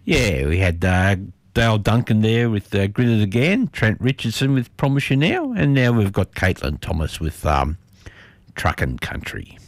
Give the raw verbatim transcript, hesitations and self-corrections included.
Yeah, we had uh, Dale Duncan there with uh, Grit It Again, Trent Richardson with Promise You Now, and now we've got Caitlin Thomas with um, Truckin' Country.